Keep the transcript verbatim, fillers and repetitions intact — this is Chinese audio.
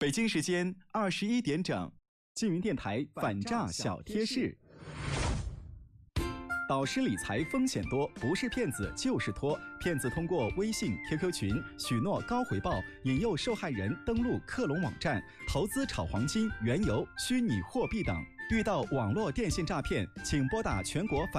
北京时间二十一点整，金云电台反诈小贴士。导师理财风险多，不是骗子就是托。骗子通过微信、Q Q 群许诺高回报，引诱受害人登录克隆网站投资炒黄金、原油、虚拟货币等。遇到网络电信诈骗，请拨打全国反